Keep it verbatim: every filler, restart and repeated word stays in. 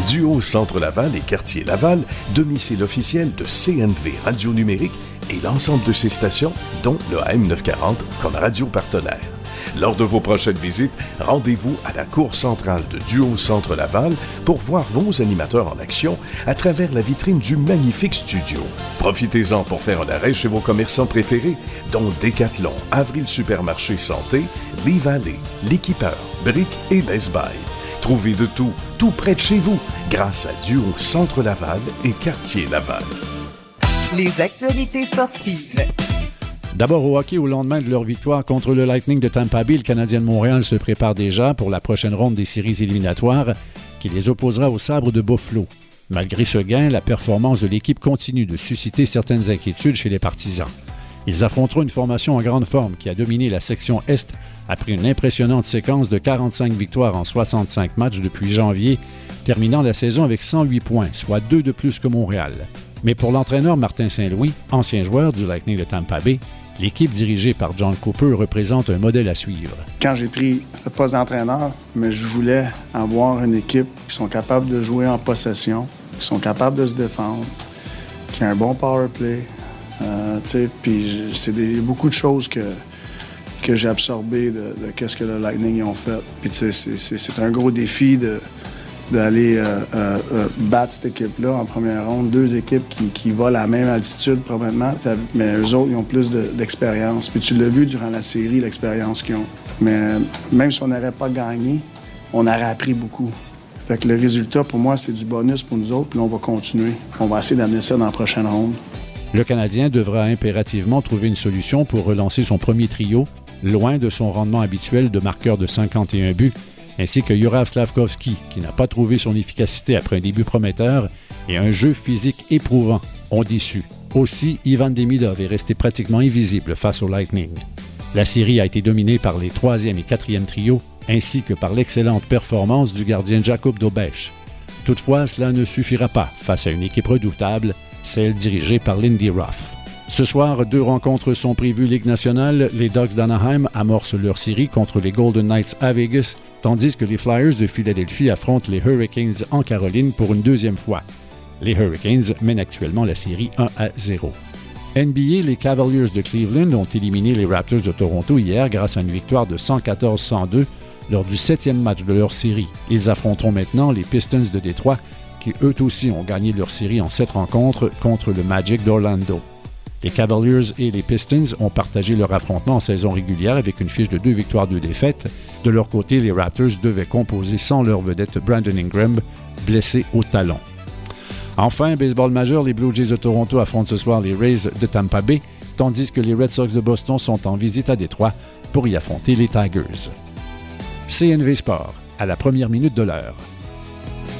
Duo Centre Laval et Quartier Laval, domicile officiel de C N V Radio Numérique et l'ensemble de ses stations, dont le A M neuf cent quarante comme radio partenaire. Lors de vos prochaines visites, rendez-vous à la cour centrale de Duo Centre Laval pour voir vos animateurs en action à travers la vitrine du magnifique studio. Profitez-en pour faire un arrêt chez vos commerçants préférés, dont Decathlon, Avril Supermarché Santé, Lee Valley, L'Équipeur, Brick et Best Buy. Trouvez de tout, tout près de chez vous, grâce à Duo Centre Laval et Quartier Laval. Les actualités sportives. D'abord au hockey, au lendemain de leur victoire contre le Lightning de Tampa Bay, le Canadien de Montréal se prépare déjà pour la prochaine ronde des séries éliminatoires qui les opposera aux Sabres de Buffalo. Malgré ce gain, la performance de l'équipe continue de susciter certaines inquiétudes chez les partisans. Ils affronteront une formation en grande forme qui a dominé la section Est après une impressionnante séquence de quarante-cinq victoires en soixante-cinq matchs depuis janvier, terminant la saison avec cent huit points, soit deux de plus que Montréal. Mais pour l'entraîneur Martin Saint-Louis, ancien joueur du Lightning de Tampa Bay, l'équipe dirigée par John Cooper représente un modèle à suivre. Quand j'ai pris le poste d'entraîneur, mais je voulais avoir une équipe qui sont capables de jouer en possession, qui sont capables de se défendre, qui a un bon power play. Euh, puis c'est des, beaucoup de choses que, que j'ai absorbées de, de qu'est-ce que le Lightning ont fait. Puis c'est, c'est, c'est un gros défi de, d'aller euh, euh, euh, battre cette équipe-là en première ronde. Deux équipes qui, qui volent à la même altitude probablement, mais eux autres, ils ont plus de, d'expérience. Puis tu l'as vu durant la série, l'expérience qu'ils ont. Mais même si on n'aurait pas gagné, on aurait appris beaucoup. Fait que le résultat, pour moi, c'est du bonus pour nous autres, puis là, on va continuer. On va essayer d'amener ça dans la prochaine ronde. Le Canadien devra impérativement trouver une solution pour relancer son premier trio, loin de son rendement habituel de marqueur de cinquante et un buts, ainsi que Juraj Slafkovský, qui n'a pas trouvé son efficacité après un début prometteur et un jeu physique éprouvant, ont déçu. Aussi, Ivan Demidov est resté pratiquement invisible face au Lightning. La série a été dominée par les troisième et quatrième trios, ainsi que par l'excellente performance du gardien Jakub Dobeš. Toutefois, cela ne suffira pas face à une équipe redoutable, celle dirigée par Lindy Ruff. Ce soir, deux rencontres sont prévues Ligue nationale. Les Ducks d'Anaheim amorcent leur série contre les Golden Knights à Vegas, tandis que les Flyers de Philadelphie affrontent les Hurricanes en Caroline pour une deuxième fois. Les Hurricanes mènent actuellement la série un à zéro. N B A, les Cavaliers de Cleveland ont éliminé les Raptors de Toronto hier grâce à une victoire de cent quatorze à cent deux lors du septième match de leur série. Ils affronteront maintenant les Pistons de Détroit, qui eux aussi ont gagné leur série en sept rencontres contre le Magic d'Orlando. Les Cavaliers et les Pistons ont partagé leur affrontement en saison régulière avec une fiche de deux victoires, deux défaites. De leur côté, les Raptors devaient composer sans leur vedette Brandon Ingram, blessé au talon. Enfin, baseball majeur, les Blue Jays de Toronto affrontent ce soir les Rays de Tampa Bay, tandis que les Red Sox de Boston sont en visite à Détroit pour y affronter les Tigers. C N V Sport, à la première minute de l'heure.